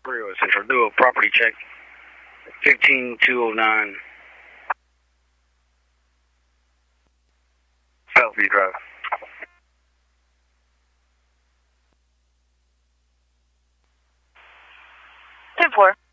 Rio Central, do a property check. 15209 Southview Drive. 10-4.